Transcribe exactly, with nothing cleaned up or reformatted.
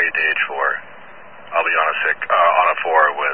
ready at D H four. I'll be on a sick, uh, on a four with